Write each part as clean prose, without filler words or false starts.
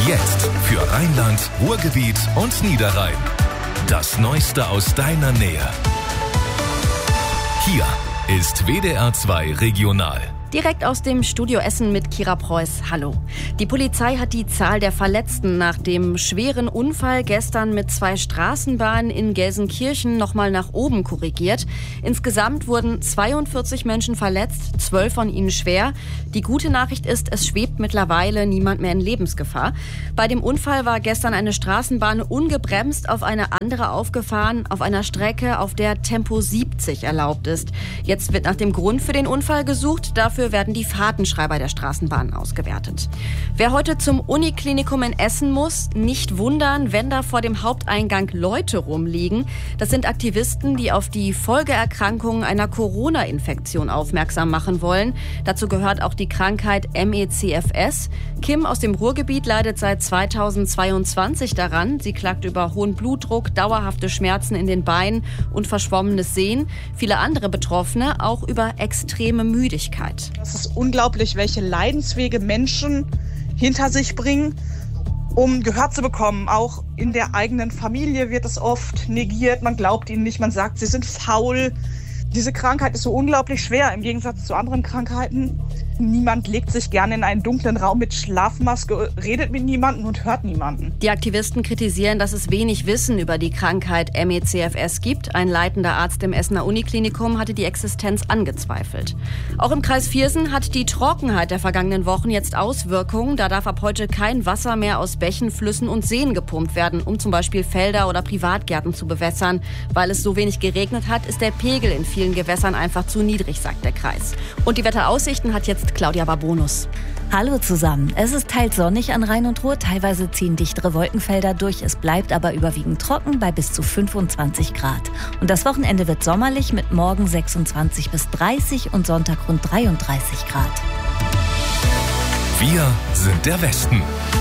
Jetzt für Rheinland, Ruhrgebiet und Niederrhein. Das Neueste aus deiner Nähe. Hier ist WDR 2 Regional. Direkt aus dem Studio Essen mit Kira Preuß. Hallo. Die Polizei hat die Zahl der Verletzten nach dem schweren Unfall gestern mit 2 Straßenbahnen in Gelsenkirchen nochmal nach oben korrigiert. Insgesamt wurden 42 Menschen verletzt, 12 von ihnen schwer. Die gute Nachricht ist, es schwebt mittlerweile niemand mehr in Lebensgefahr. Bei dem Unfall war gestern eine Straßenbahn ungebremst auf eine andere aufgefahren, auf einer Strecke, auf der Tempo 70 erlaubt ist. Jetzt wird nach dem Grund für den Unfall gesucht. Dafür werden die Fahrtenschreiber der Straßenbahn ausgewertet. Wer heute zum Uniklinikum in Essen muss, nicht wundern, wenn da vor dem Haupteingang Leute rumliegen. Das sind Aktivisten, die auf die Folgeerkrankungen einer Corona-Infektion aufmerksam machen wollen. Dazu gehört auch die Krankheit MECFS. Kim aus dem Ruhrgebiet leidet seit 2022 daran. Sie klagt über hohen Blutdruck, dauerhafte Schmerzen in den Beinen und verschwommenes Sehen. Viele andere Betroffene auch über extreme Müdigkeit. Es ist unglaublich, welche Leidenswege Menschen hinter sich bringen, um Gehör zu bekommen. Auch in der eigenen Familie wird es oft negiert. Man glaubt ihnen nicht, man sagt, sie sind faul. Diese Krankheit ist so unglaublich schwer im Gegensatz zu anderen Krankheiten. Niemand legt sich gerne in einen dunklen Raum mit Schlafmaske, redet mit niemandem und hört niemanden. Die Aktivisten kritisieren, dass es wenig Wissen über die Krankheit MECFS gibt. Ein leitender Arzt im Essener Uniklinikum hatte die Existenz angezweifelt. Auch im Kreis Viersen hat die Trockenheit der vergangenen Wochen jetzt Auswirkungen. Da darf ab heute kein Wasser mehr aus Bächen, Flüssen und Seen gepumpt werden, um zum Beispiel Felder oder Privatgärten zu bewässern. Weil es so wenig geregnet hat, ist der Pegel in vielen Gewässern einfach zu niedrig, sagt der Kreis. Und die Wetteraussichten hat jetzt Claudia Barbonus. Hallo zusammen. Es ist teils sonnig an Rhein und Ruhr, teilweise ziehen dichtere Wolkenfelder durch. Es bleibt aber überwiegend trocken bei bis zu 25 Grad. Und das Wochenende wird sommerlich mit morgen 26 bis 30 und Sonntag rund 33 Grad. Wir sind der Westen.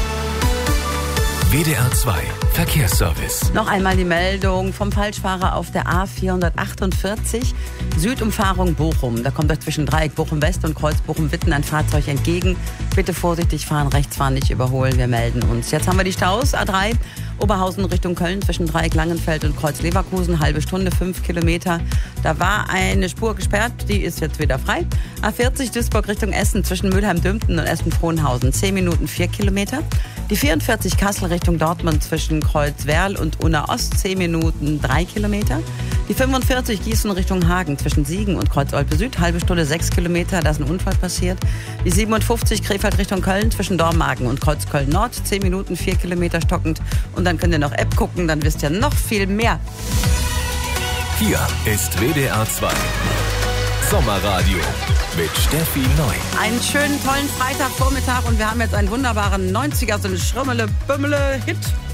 WDR 2 Verkehrsservice. Noch einmal die Meldung vom Falschfahrer auf der A448, Südumfahrung Bochum. Da kommt euch zwischen Dreieck Bochum-West und Kreuz Bochum-Witten ein Fahrzeug entgegen. Bitte vorsichtig fahren, rechts fahren, nicht überholen. Wir melden uns. Jetzt haben wir die Staus, A3, Oberhausen Richtung Köln zwischen Dreieck Langenfeld und Kreuz Leverkusen, halbe Stunde, 5 Kilometer. Da war eine Spur gesperrt, die ist jetzt wieder frei. A40 Duisburg Richtung Essen zwischen Mülheim-Dümpten und Essen-Frohnhausen, 10 Minuten, 4 Kilometer. Die 44 Kassel Richtung Dortmund zwischen Kreuzwerl und Unna-Ost, 10 Minuten, 3 Kilometer. Die 45 Gießen Richtung Hagen zwischen Siegen und Kreuz-Olpe-Süd, halbe Stunde, 6 Kilometer, da ist ein Unfall passiert. Die 57 Krefeld Richtung Köln zwischen Dormagen und Kreuz-Köln-Nord, 10 Minuten, 4 Kilometer stockend. Und dann könnt ihr noch App gucken, dann wisst ihr noch viel mehr. Hier ist WDR 2 Sommerradio mit Steffi Neu. Einen schönen, tollen Freitagvormittag und wir haben jetzt einen wunderbaren 90er, so einen Schrummele-Bümmele-Hit.